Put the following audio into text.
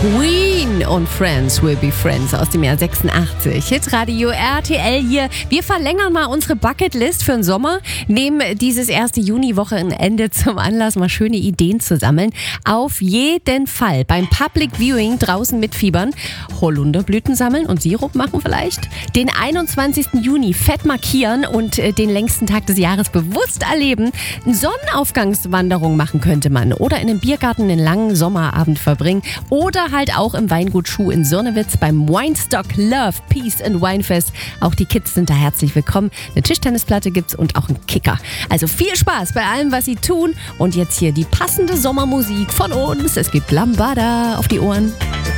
Queen und Friends Will Be Friends aus dem Jahr 86. Hitradio RTL hier. Wir verlängern mal unsere Bucketlist für den Sommer. Nehmen dieses erste Juni-Wochenende zum Anlass, mal schöne Ideen zu sammeln. Auf jeden Fall beim Public Viewing draußen mitfiebern. Holunderblüten sammeln und Sirup machen vielleicht. Den 21. Juni fett markieren und den längsten Tag des Jahres bewusst erleben. Eine Sonnenaufgangswanderung machen könnte man. Oder in einem Biergarten einen langen Sommerabend verbringen. Oder halt auch im Weingut Schuh in Sonnewitz beim Weinstock Love, Peace and Winefest. Auch die Kids sind da herzlich willkommen. Eine Tischtennisplatte gibt's und auch einen Kicker. Also viel Spaß bei allem, was sie tun. Und jetzt hier die passende Sommermusik von uns. Es gibt Lambada auf die Ohren.